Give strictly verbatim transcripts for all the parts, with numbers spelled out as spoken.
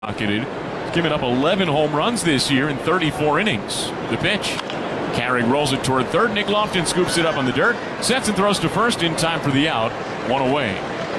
Rocketed. He's given up eleven home runs this year in thirty-four innings. The pitch. Carrick rolls it toward third. Nick Lofton scoops it up on the dirt. Sets and throws to first in time for the out. One away.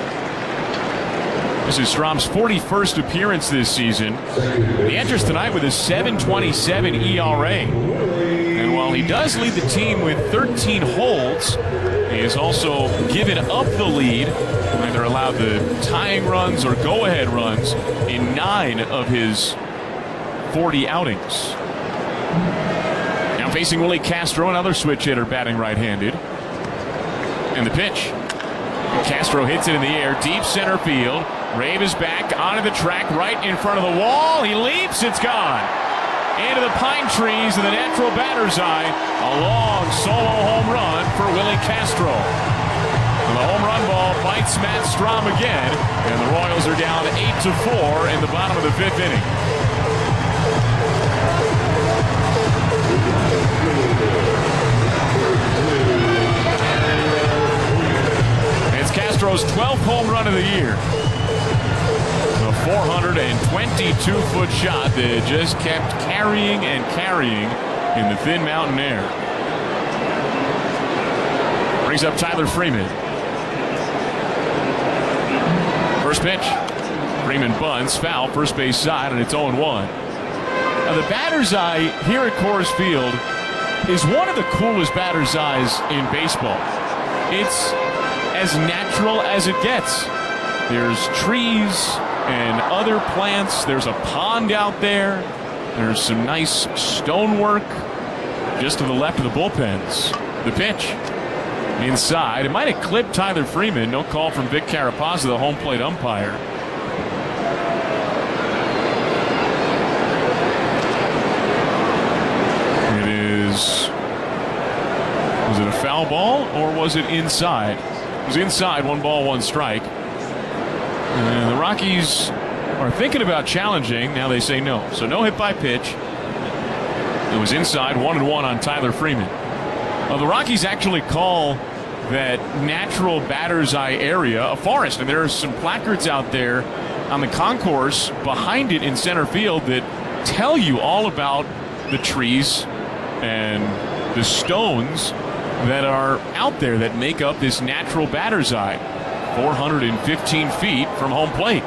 This is Strom's forty-first appearance this season. He enters tonight with a seven twenty-seven E R A. And while he does lead the team with thirteen holds, he has also given up the lead, either allowed the tying runs or go-ahead runs in nine of his forty outings. Now facing Willie Castro, another switch hitter batting right-handed. And the pitch. Castro hits it in the air, deep center field. Rave is back onto the track right in front of the wall. He leaps, it's gone. Into the pine trees of the natural batter's eye. A long solo home run for Willie Castro. And the home run ball bites Matt Strom again, and the Royals are down eight to four in the bottom of the fifth inning. It's Castro's twelfth home run of the year. A four hundred twenty-two foot shot that just kept carrying and carrying in the thin mountain air. Brings up Tyler Freeman. First pitch. Freeman bunts, foul, first base side, and it's oh one. Now the batter's eye here at Coors Field is one of the coolest batter's eyes in baseball. It's as natural as it gets. There's trees and other plants. There's a pond out there. There's some nice stonework just to the left of the bullpens. The pitch inside. It might have clipped Tyler Freeman. No call from Vic Carapazza, the home plate umpire. It is. Was it a foul ball or was it inside? It was inside. One ball, one strike. And the Rockies are thinking about challenging. Now they say no. So no hit by pitch. It was inside, one and one on Tyler Freeman. Well, the Rockies actually call that natural batter's eye area a forest. And there are some placards out there on the concourse behind it in center field that tell you all about the trees and the stones that are out there that make up this natural batter's eye. four hundred fifteen feet from home plate.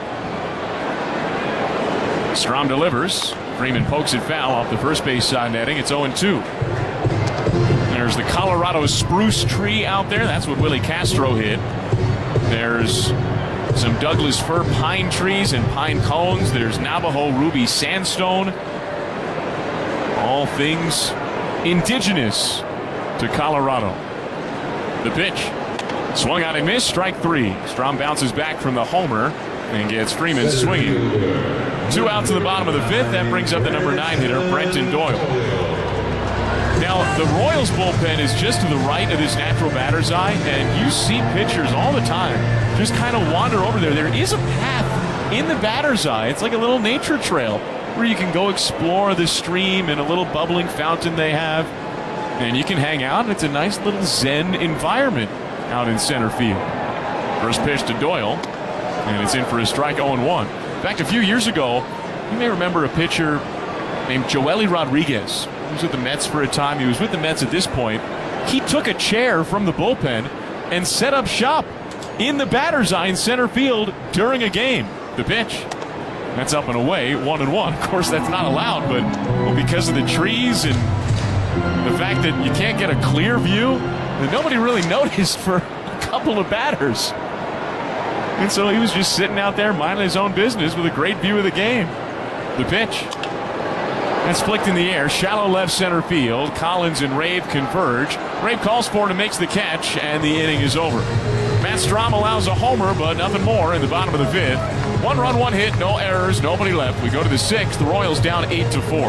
Strom delivers. Freeman pokes it foul off the first base side netting. It's oh two. There's the Colorado spruce tree out there. That's what Willie Castro hit. There's some Douglas fir pine trees and pine cones. There's Navajo ruby sandstone. All things indigenous to Colorado. The pitch. Swung out and missed, strike three. Strom bounces back from the homer and gets Freeman swinging. Two outs in the bottom of the fifth. That brings up the number nine hitter, Brenton Doyle. Now, the Royals bullpen is just to the right of this natural batter's eye, and you see pitchers all the time just kind of wander over there. There is a path in the batter's eye. It's like a little nature trail where you can go explore the stream and a little bubbling fountain they have, and you can hang out, and it's a nice little zen environment out in center field. First pitch to Doyle, and it's in for a strike, oh one. In fact, a few years ago, you may remember a pitcher named Joely Rodriguez. He was with the Mets for a time. He was with the Mets at this point. He took a chair from the bullpen and set up shop in the batter's eye in center field during a game. The pitch. That's up and away, one and one. Of course, that's not allowed, but well, because of the trees and the fact that you can't get a clear view, that nobody really noticed for a couple of batters. And so he was just sitting out there minding his own business with a great view of the game. The pitch. That's flicked in the air, shallow left center field. Collins and Rave converge. Rave calls for it and makes the catch, and the inning is over. Matt Strom allows a homer, but nothing more in the bottom of the fifth. One run, one hit, no errors, nobody left. We go to the sixth. The Royals down eight to four.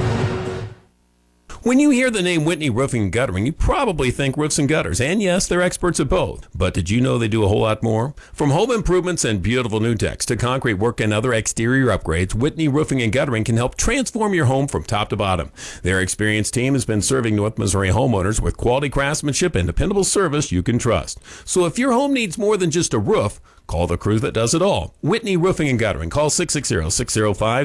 When you hear the name Whitney Roofing and Guttering, you probably think roofs and gutters. And yes, they're experts at both. But did you know they do a whole lot more? From home improvements and beautiful new decks to concrete work and other exterior upgrades, Whitney Roofing and Guttering can help transform your home from top to bottom. Their experienced team has been serving North Missouri homeowners with quality craftsmanship and dependable service you can trust. So if your home needs more than just a roof, Call the crew that does it all. Whitney Roofing and Guttering. Call six six zero, six zero five,